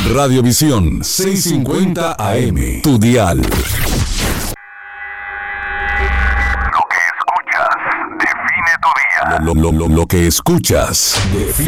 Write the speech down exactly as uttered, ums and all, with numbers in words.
Radiovisión seiscientos cincuenta A M, tu dial. Lo, lo, lo, lo que escuchas define